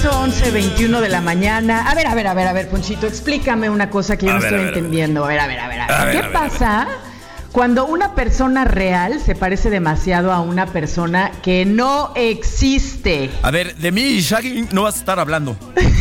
eso, 11:21 de la mañana. A ver, Ponchito, explícame una cosa que yo no estoy entendiendo. A ver. ¿Qué pasa cuando una persona real se parece demasiado a una persona que no existe? A ver, de mí y Shaggy no vas a estar hablando.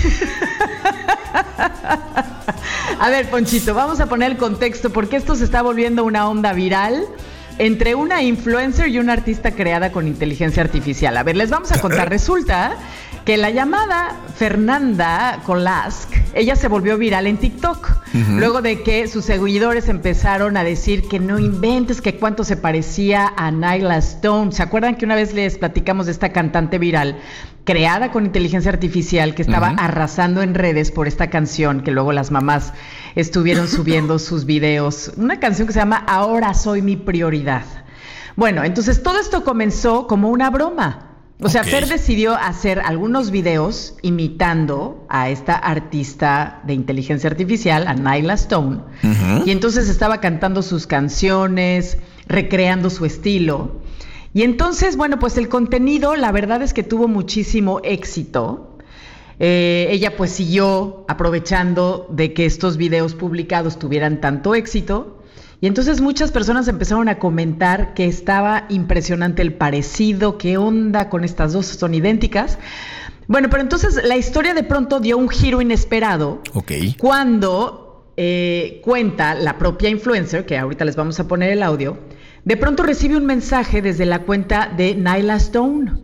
A ver, Ponchito, vamos a poner el contexto porque esto se está volviendo una onda viral entre una influencer y una artista creada con inteligencia artificial. A ver, les vamos a contar. Resulta que la llamada Fernanda Kolask, ella se volvió viral en TikTok, luego de que sus seguidores empezaron a decir que no inventes, que cuánto se parecía a Nyla Stone. ¿Se acuerdan que una vez les platicamos de esta cantante viral creada con inteligencia artificial que estaba arrasando en redes por esta canción que luego las mamás estuvieron subiendo sus videos? Una canción que se llama Ahora Soy Mi Prioridad. Bueno, entonces todo esto comenzó como una broma. O sea, Fer decidió hacer algunos videos imitando a esta artista de inteligencia artificial, a Nyla Stone, y entonces estaba cantando sus canciones, recreando su estilo. Y entonces, bueno, pues el contenido, la verdad es que tuvo muchísimo éxito. Ella pues siguió aprovechando de que estos videos publicados tuvieran tanto éxito. Y entonces muchas personas empezaron a comentar que estaba impresionante el parecido, qué onda con estas dos, son idénticas. Bueno, pero entonces la historia de pronto dio un giro inesperado cuando cuenta la propia influencer, que ahorita les vamos a poner el audio, de pronto recibe un mensaje desde la cuenta de Nyla Stone.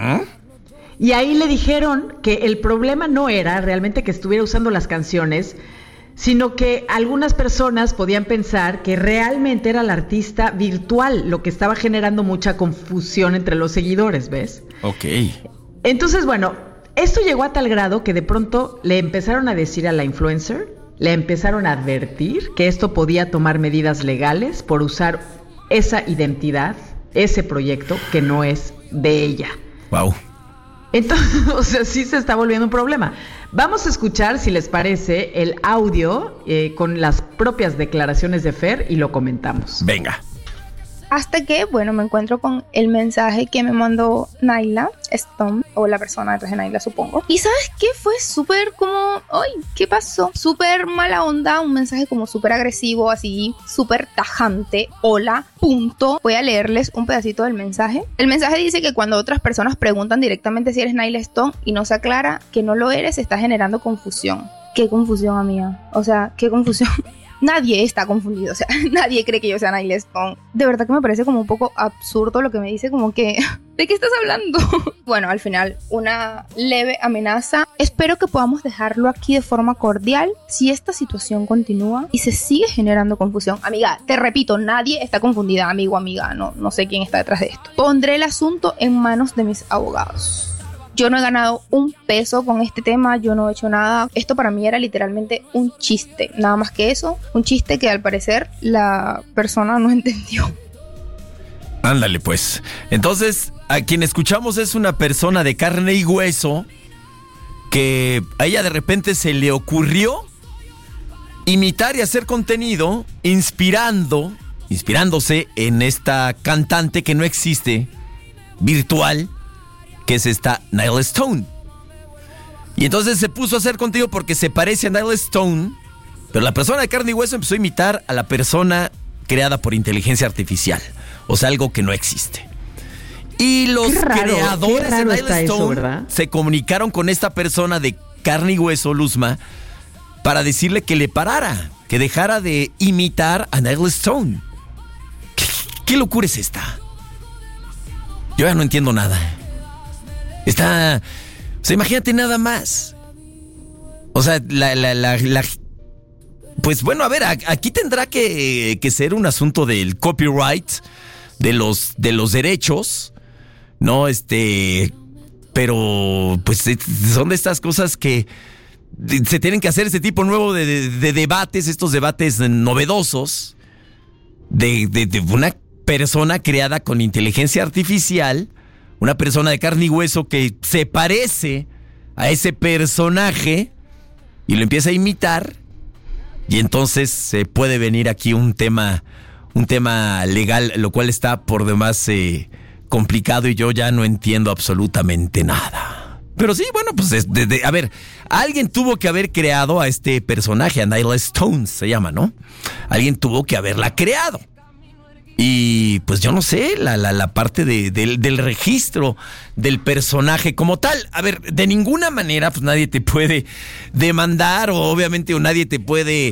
Y ahí le dijeron que el problema no era realmente que estuviera usando las canciones, sino que algunas personas podían pensar que realmente era la artista virtual, lo que estaba generando mucha confusión entre los seguidores, ¿ves? Entonces, bueno, esto llegó a tal grado que de pronto le empezaron a decir a la influencer, le empezaron a advertir que esto podía tomar medidas legales por usar esa identidad, ese proyecto que no es de ella. Wow. Entonces, o sea, sí se está volviendo un problema. Vamos a escuchar, si les parece, el audio con las propias declaraciones de Fer y lo comentamos. Venga. Hasta que, bueno, me encuentro con el mensaje que me mandó Nyla Stone, o la persona detrás de Nyla, supongo. Y ¿sabes qué? Fue súper como, ¡ay! ¿Qué pasó? Súper mala onda, un mensaje como súper agresivo, así, súper tajante. Hola, punto. Voy a leerles un pedacito del mensaje. El mensaje dice que cuando otras personas preguntan directamente si eres Nyla Stone y no se aclara que no lo eres, se está generando confusión. ¿Qué confusión, amiga? O sea, ¿qué confusión? Nadie está confundido, o sea, nadie cree que yo sea Nyla Stone. De verdad que me parece como un poco absurdo lo que me dice, como que, ¿de qué estás hablando? Bueno, al final, una leve amenaza. Espero que podamos dejarlo aquí de forma cordial. Si esta situación continúa y se sigue generando confusión, amiga, te repito, nadie está confundida, amigo, amiga, no sé quién está detrás de esto. Pondré el asunto en manos de mis abogados. Yo no he ganado un peso con este tema, yo no he hecho nada. Esto para mí era literalmente un chiste, nada más que eso. Un chiste que al parecer la persona no entendió. Ándale pues. Entonces, a quien escuchamos es una persona de carne y hueso que a ella de repente se le ocurrió imitar y hacer contenido inspirándose en esta cantante que no existe, virtual, que es esta Nyla Stone. Y entonces se puso a hacer contenido porque se parece a Nyla Stone, pero la persona de carne y hueso empezó a imitar a la persona creada por inteligencia artificial, o sea, algo que no existe. Y los creadores de Nyla Stone se comunicaron con esta persona de carne y hueso, Luzma, para decirle que le parara, que dejara de imitar a Nyla Stone. ¿Qué locura es esta? Yo ya no entiendo nada. Está... O sea, imagínate nada más. O sea, pues bueno, a ver, aquí tendrá que ser un asunto del copyright, de los derechos, ¿no? Pero pues son de estas cosas que se tienen que hacer, este tipo nuevo de debates, estos debates novedosos, de una persona creada con inteligencia artificial, una persona de carne y hueso que se parece a ese personaje y lo empieza a imitar, y entonces se puede venir aquí un tema legal, lo cual está por demás complicado, y yo ya no entiendo absolutamente nada. Pero sí, bueno, pues a ver, alguien tuvo que haber creado a este personaje, a Nyla Stone se llama, ¿no? Alguien tuvo que haberla creado. Y pues yo no sé, la parte del registro del personaje como tal. A ver, de ninguna manera pues nadie te puede demandar o obviamente nadie te puede...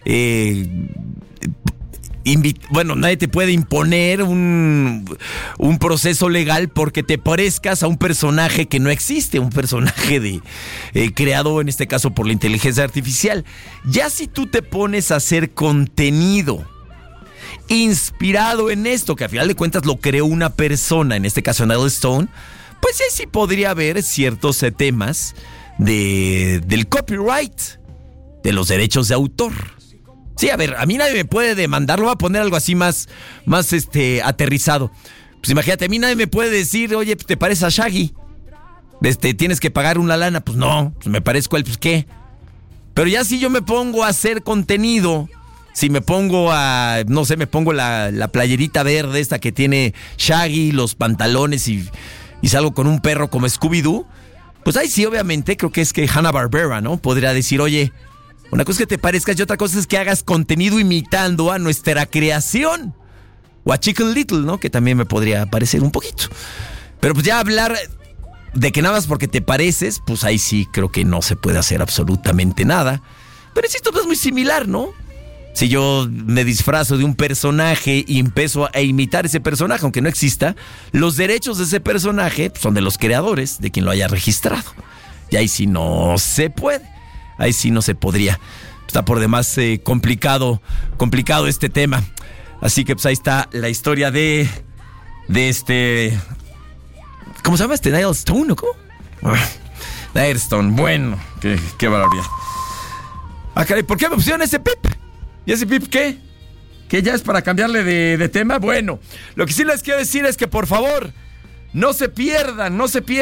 nadie te puede imponer un proceso legal porque te parezcas a un personaje que no existe, un personaje creado en este caso por la inteligencia artificial. Ya si tú te pones a hacer contenido inspirado en esto, que a final de cuentas lo creó una persona, en este caso Nyla Stone, pues sí podría haber ciertos temas del copyright, de los derechos de autor. Sí, a ver, a mí nadie me puede demandar, lo voy a poner algo así más aterrizado. Pues imagínate, a mí nadie me puede decir, oye, ¿te pareces a Shaggy? ¿Tienes que pagar una lana? Pues no, pues me parezco a él, pues ¿qué? Pero ya si yo me pongo a hacer contenido, si me pongo me pongo la playerita verde esta que tiene Shaggy, los pantalones y salgo con un perro como Scooby-Doo, pues ahí sí, obviamente, creo que es que Hanna-Barbera, ¿no? Podría decir, oye, una cosa es que te parezcas y otra cosa es que hagas contenido imitando a nuestra creación. O a Chicken Little, ¿no? Que también me podría parecer un poquito. Pero pues ya hablar de que nada más porque te pareces, pues ahí sí creo que no se puede hacer absolutamente nada. Pero esto es muy similar, ¿no? Si yo me disfrazo de un personaje y empiezo a imitar ese personaje, aunque no exista, los derechos de ese personaje son de los creadores, de quien lo haya registrado. Y ahí sí no se puede. Ahí sí no se podría. Está por demás complicado este tema. Así que pues ahí está la historia de este... ¿Cómo se llama este? ¿Nyla Stone o cómo? Nyla Stone, bueno, qué barbaridad. Ah, caray, ¿por qué me pusieron ese pip? ¿Y ese pip qué? ¿Que ya es para cambiarle de tema? Bueno, lo que sí les quiero decir es que por favor, no se pierdan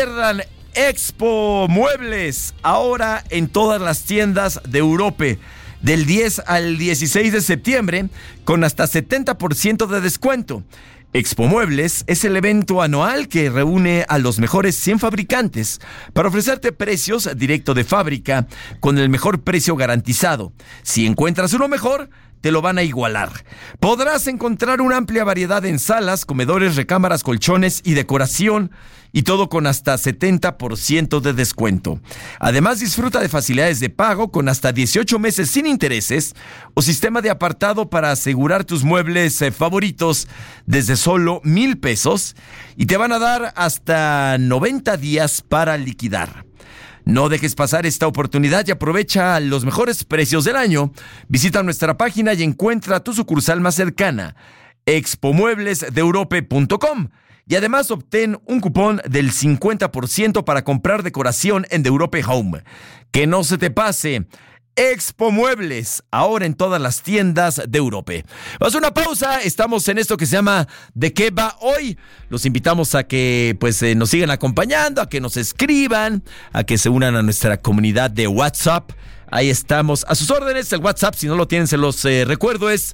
Expo Muebles, ahora en todas las tiendas de Europe, del 10 al 16 de septiembre, con hasta 70% de descuento. Expo Muebles es el evento anual que reúne a los mejores 100 fabricantes para ofrecerte precios directo de fábrica con el mejor precio garantizado. Si encuentras uno mejor, te lo van a igualar. Podrás encontrar una amplia variedad en salas, comedores, recámaras, colchones y decoración, y todo con hasta 70% de descuento. Además, disfruta de facilidades de pago con hasta 18 meses sin intereses o sistema de apartado para asegurar tus muebles favoritos desde solo 1,000 pesos y te van a dar hasta 90 días para liquidar. No dejes pasar esta oportunidad y aprovecha los mejores precios del año. Visita nuestra página y encuentra tu sucursal más cercana, expomueblesdeeurope.com. Y además obtén un cupón del 50% para comprar decoración en The Europe Home. Que no se te pase. Expo Muebles, ahora en todas las tiendas de Europe. Vamos a una pausa, estamos en esto que se llama ¿De qué va hoy? Los invitamos a que nos sigan acompañando, a que nos escriban, a que se unan a nuestra comunidad de WhatsApp. Ahí estamos, a sus órdenes. El WhatsApp, si no lo tienen, se los recuerdo, es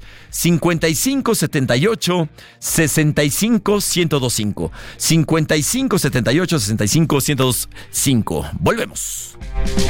5578 65 1025. 5578 65 1025. Volvemos.